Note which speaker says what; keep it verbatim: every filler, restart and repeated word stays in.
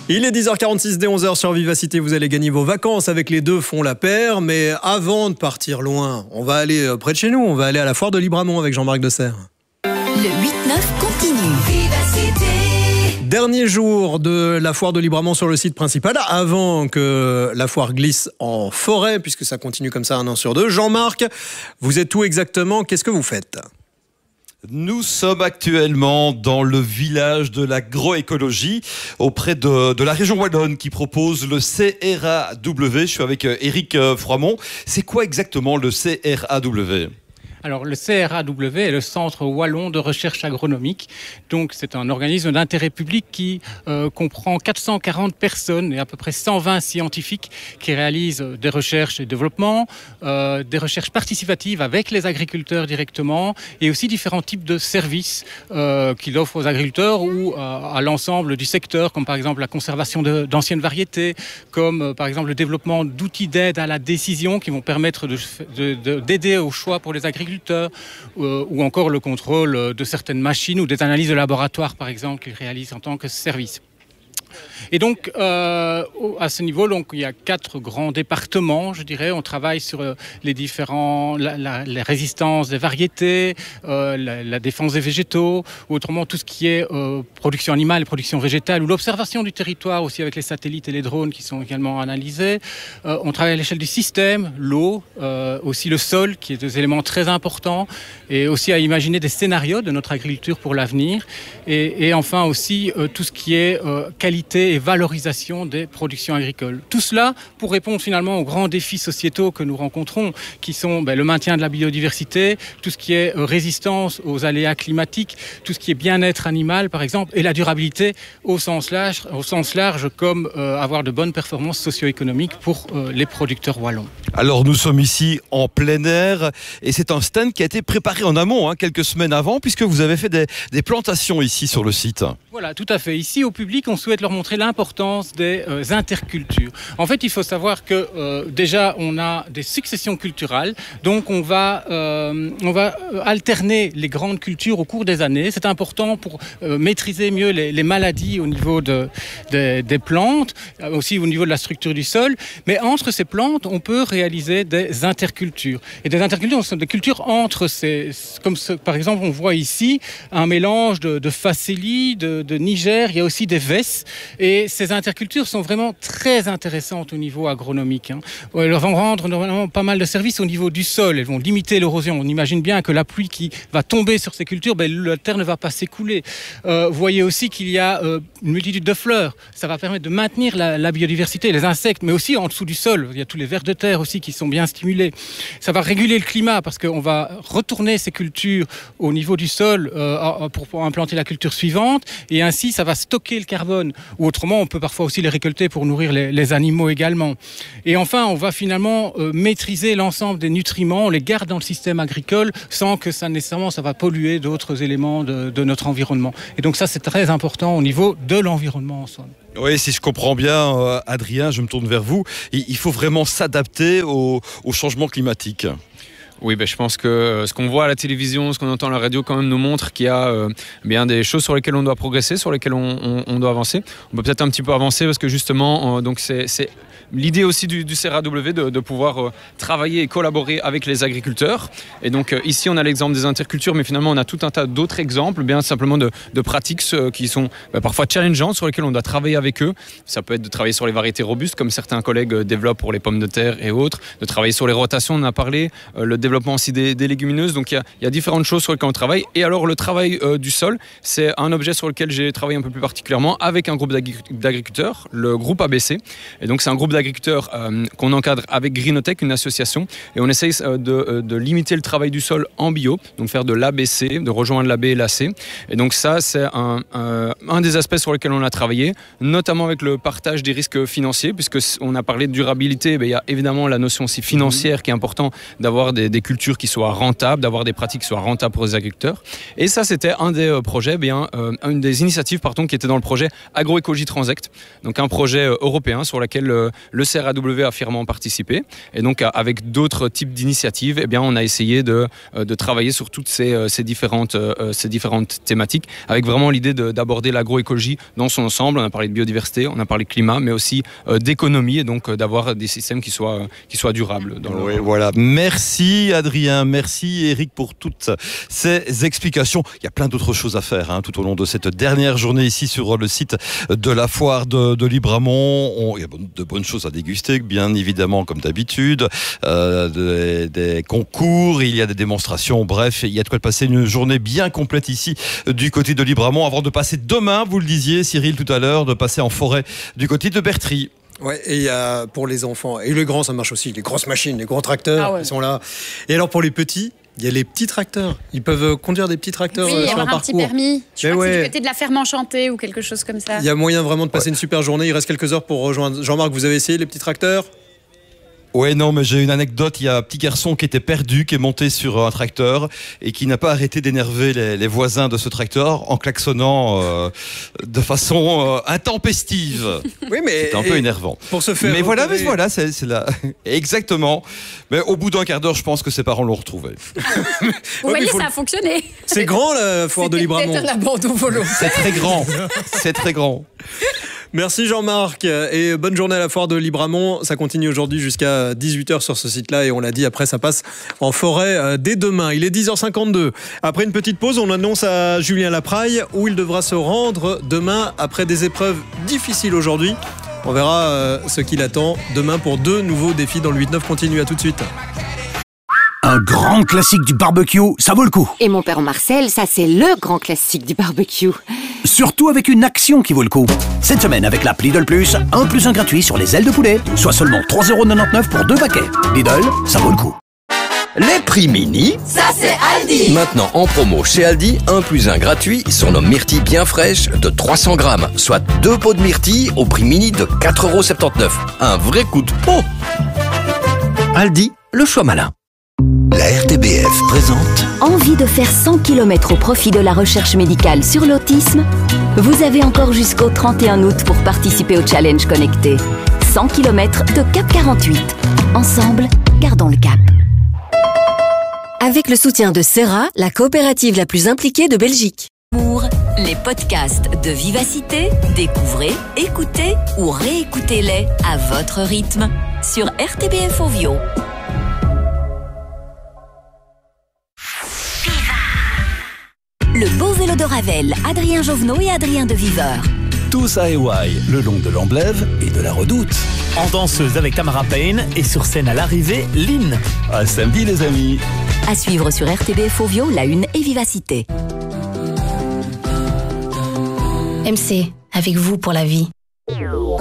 Speaker 1: Il est dix heures quarante-six, dès onze heures sur Vivacité, vous allez gagner vos vacances avec les deux font la paire. Mais avant de partir loin, on va aller près de chez nous, on va aller à la foire de Libramont avec Jean-Marc Desserre.
Speaker 2: Le huit neuf continue. Vivacité.
Speaker 1: Dernier jour de la foire de Libramont sur le site principal, avant que la foire glisse en forêt, puisque ça continue comme ça un an sur deux. Jean-Marc, vous êtes où exactement? Qu'est-ce que vous faites?
Speaker 3: Nous sommes actuellement dans le village de l'agroécologie, auprès de, de la région Wallonne qui propose le C R A W. Je suis avec Éric Froimont. C'est quoi exactement le C R A W ?
Speaker 4: Alors, le C R A W est le Centre Wallon de Recherche Agronomique. Donc, c'est un organisme d'intérêt public qui euh, comprend quatre cent quarante personnes et à peu près cent vingt scientifiques qui réalisent des recherches et développement, euh, des recherches participatives avec les agriculteurs directement et aussi différents types de services euh, qu'il offre aux agriculteurs ou euh, à l'ensemble du secteur, comme par exemple la conservation de, d'anciennes variétés, comme euh, par exemple le développement d'outils d'aide à la décision qui vont permettre de, de, de, d'aider au choix pour les agriculteurs. Euh, ou encore le contrôle de certaines machines ou des analyses de laboratoire, par exemple, qu'ils réalisent en tant que service. Et donc, euh, à ce niveau, donc, il y a quatre grands départements, je dirais. On travaille sur euh, les différents, la, la, les résistances des variétés, euh, la, la défense des végétaux, ou autrement tout ce qui est euh, production animale et production végétale, ou l'observation du territoire aussi avec les satellites et les drones qui sont également analysés. Euh, on travaille à l'échelle du système, l'eau, euh, aussi le sol, qui est deux éléments très importants, et aussi à imaginer des scénarios de notre agriculture pour l'avenir. Et, et enfin aussi euh, tout ce qui est euh, qualité et valorisation des productions agricoles. Tout cela pour répondre finalement aux grands défis sociétaux que nous rencontrons, qui sont ben, le maintien de la biodiversité, tout ce qui est euh, résistance aux aléas climatiques, tout ce qui est bien-être animal par exemple, et la durabilité au sens large, au sens large comme euh, avoir de bonnes performances socio-économiques pour euh, les producteurs wallons.
Speaker 3: Alors nous sommes ici en plein air et c'est un stand qui a été préparé en amont, hein, quelques semaines avant, puisque vous avez fait des, des plantations ici sur le site.
Speaker 4: Voilà, tout à fait. Ici, au public, on souhaite leur montrer l'importance des euh, intercultures. En fait, il faut savoir que euh, déjà, on a des successions culturales. Donc, on va, euh, on va alterner les grandes cultures au cours des années. C'est important pour euh, maîtriser mieux les, les maladies au niveau de, de, des plantes, aussi au niveau de la structure du sol. Mais entre ces plantes, on peut réaliser des intercultures. Et des intercultures, ce sont des cultures entre ces... Comme ce, par exemple, on voit ici un mélange de, de facélie, de de Niger, il y a aussi des vesses et ces intercultures sont vraiment très intéressantes au niveau agronomique. Hein. Elles vont rendre normalement pas mal de services au niveau du sol, elles vont limiter l'érosion. On imagine bien que la pluie qui va tomber sur ces cultures, ben, la terre ne va pas s'écouler. Euh, vous voyez aussi qu'il y a euh, une multitude de fleurs, ça va permettre de maintenir la, la biodiversité, les insectes, mais aussi en dessous du sol, il y a tous les vers de terre aussi qui sont bien stimulés. Ça va réguler le climat parce qu'on va retourner ces cultures au niveau du sol euh, pour, pour implanter la culture suivante. Et ainsi, ça va stocker le carbone. Ou autrement, on peut parfois aussi les récolter pour nourrir les, les animaux également. Et enfin, on va finalement euh, maîtriser l'ensemble des nutriments. On les garde dans le système agricole sans que ça nécessairement ça va polluer d'autres éléments de, de notre environnement. Et donc ça, c'est très important au niveau de l'environnement en soi.
Speaker 3: Oui, si je comprends bien, euh, Adrien, je me tourne vers vous. Il, il faut vraiment s'adapter au, au changement climatique.
Speaker 5: Oui, ben, je pense que ce qu'on voit à la télévision, ce qu'on entend à la radio quand même nous montre qu'il y a euh, bien des choses sur lesquelles on doit progresser, sur lesquelles on, on, on doit avancer. On peut peut-être un petit peu avancer parce que justement, euh, donc c'est, c'est l'idée aussi du, du C R A W de, de pouvoir euh, travailler et collaborer avec les agriculteurs. Et donc euh, ici, on a l'exemple des intercultures, mais finalement, on a tout un tas d'autres exemples, bien simplement de, de pratiques euh, qui sont ben, parfois challengeantes, sur lesquelles on doit travailler avec eux. Ça peut être de travailler sur les variétés robustes, comme certains collègues euh, développent pour les pommes de terre et autres, de travailler sur les rotations, on en a parlé, euh, le développement aussi des, des légumineuses. Donc il y, a, il y a différentes choses sur lesquelles on travaille. Et alors le travail euh, du sol, c'est un objet sur lequel j'ai travaillé un peu plus particulièrement avec un groupe d'agri- d'agriculteurs, le groupe A B C. Et donc c'est un groupe d'agriculteurs euh, qu'on encadre avec Greenotech, une association. Et on essaye euh, de, euh, de limiter le travail du sol en bio, donc faire de l'A B C, de rejoindre l'A B et l'A C. Et donc ça, c'est un, un, un des aspects sur lesquels on a travaillé, notamment avec le partage des risques financiers, puisque on a parlé de durabilité, ben, il y a évidemment la notion aussi financière qui est important d'avoir des, des des cultures qui soient rentables, d'avoir des pratiques qui soient rentables pour les agriculteurs. Et ça, c'était un des euh, projets, bien, euh, une des initiatives pardon, qui était dans le projet Agroécologie Transect, donc un projet euh, européen sur lequel euh, le C R A W a fièrement participé. Et donc, euh, avec d'autres types d'initiatives, eh bien, on a essayé de, euh, de travailler sur toutes ces, euh, ces, différentes, euh, ces différentes thématiques, avec vraiment l'idée de, d'aborder l'agroécologie dans son ensemble. On a parlé de biodiversité, on a parlé de climat, mais aussi euh, d'économie, et donc euh, d'avoir des systèmes qui soient, euh, qui soient durables. Dans
Speaker 3: oui,
Speaker 5: leur...
Speaker 3: voilà. Merci Adrien, merci Eric pour toutes ces explications. Il y a plein d'autres choses à faire hein, tout au long de cette dernière journée ici sur le site de la foire de, de Libramont. On, il y a de bonnes choses à déguster, bien évidemment, comme d'habitude. Euh, des, des concours, il y a des démonstrations, bref, il y a de quoi passer une journée bien complète ici du côté de Libramont avant de passer demain, vous le disiez Cyril tout à l'heure, de passer en forêt du côté de Bertry.
Speaker 1: Ouais, et il y a pour les enfants et les grands, ça marche aussi. Les grosses machines, les gros tracteurs, ah ouais. Ils sont là. Et alors pour les petits, il y a les petits tracteurs. Ils peuvent conduire des petits tracteurs
Speaker 6: oui,
Speaker 1: euh, sur
Speaker 6: avoir
Speaker 1: un,
Speaker 6: un
Speaker 1: parcours.
Speaker 6: Petit permis. Je crois
Speaker 1: ouais.
Speaker 6: que c'est du côté de la ferme enchantée ou quelque chose comme ça.
Speaker 1: Il y a moyen vraiment de passer ouais. une super journée. Il reste quelques heures pour rejoindre. Jean-Marc, vous avez essayé les petits tracteurs ?
Speaker 3: Ouais, non, mais j'ai une anecdote. Il y a un petit garçon qui était perdu, qui est monté sur un tracteur et qui n'a pas arrêté d'énerver les, les voisins de ce tracteur en klaxonnant euh, de façon euh, intempestive.
Speaker 1: Oui, mais
Speaker 3: c'était un peu énervant.
Speaker 1: Pour se faire.
Speaker 3: Mais voilà, mais voilà, c'est, c'est là. Exactement. Mais au bout d'un quart d'heure, je pense que ses parents l'ont retrouvé.
Speaker 6: Vous voyez, ça a fonctionné.
Speaker 1: C'est grand la foire de Libramont.
Speaker 6: C'était l'abandon volontaire.
Speaker 3: C'est très grand. C'est très grand.
Speaker 1: Merci Jean-Marc et bonne journée à la foire de Libramont. Ça continue aujourd'hui jusqu'à dix-huit heures sur ce site-là et on l'a dit, après ça passe en forêt dès demain. Il est dix heures cinquante-deux. Après une petite pause, on annonce à Julien Lapraille où il devra se rendre demain après des épreuves difficiles aujourd'hui. On verra ce qu'il attend demain pour deux nouveaux défis dans le huit neuf continue. À tout de suite.
Speaker 7: Un grand classique du barbecue, ça vaut le coup.
Speaker 8: Et mon père Marcel, ça c'est le grand classique du barbecue.
Speaker 7: Surtout avec une action qui vaut le coup. Cette semaine avec l'app Lidl Plus, un plus un gratuit sur les ailes de poulet, soit seulement trois euros quatre-vingt-dix-neuf pour deux paquets. Lidl, ça vaut le coup.
Speaker 9: Les prix mini,
Speaker 2: ça c'est Aldi.
Speaker 9: Maintenant en promo chez Aldi, un plus un gratuit sur nos myrtilles bien fraîches de trois cents grammes, soit deux pots de myrtilles au prix mini de quatre euros soixante-dix-neuf. Un vrai coup de pot. Aldi, le choix malin.
Speaker 10: La R T B F présente...
Speaker 2: Envie de faire cent kilomètres au profit de la recherche médicale sur l'autisme ? Vous avez encore jusqu'au trente et un août pour participer au challenge connecté. cent kilomètres de Cap quarante-huit. Ensemble, gardons le cap.
Speaker 11: Avec le soutien de Serra, la coopérative la plus impliquée de Belgique.
Speaker 2: Pour les podcasts de Vivacité, découvrez, écoutez ou réécoutez-les à votre rythme sur R T B F Ovio. Le beau vélo de Ravel, Adrien Jovenot et Adrien de Viveur.
Speaker 10: Tous à Hawaï, le long de l'Amblève et de la Redoute.
Speaker 12: En danseuse avec Tamara Payne et sur scène à l'arrivée, Lynn.
Speaker 10: À samedi les amis.
Speaker 2: À suivre sur R T B F Ovio, La Une et Vivacité.
Speaker 11: M C, avec vous pour la vie.